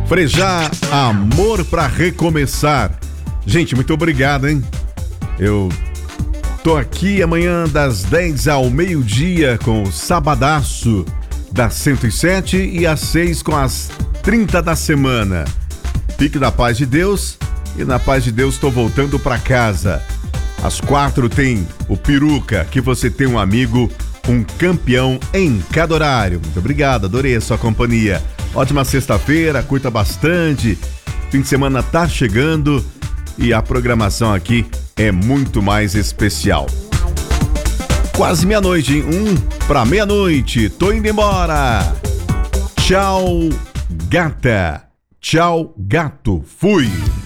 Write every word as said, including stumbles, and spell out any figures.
Frejá, amor pra recomeçar. Gente, muito obrigado, hein? Eu tô aqui amanhã das dez ao meio-dia com o Sabadaço das cento e sete e às seis com as trinta da semana. Fique na paz de Deus e na paz de Deus tô voltando pra casa. Às quatro tem o Peruca, que você tem um amigo, um campeão em cada horário. Muito obrigado, adorei a sua companhia. Ótima sexta-feira, curta bastante. Fim de semana tá chegando e a programação aqui é muito mais especial. Quase meia-noite, hein? Um pra meia-noite. Tô indo embora. Tchau, gata. Tchau, gato. Fui.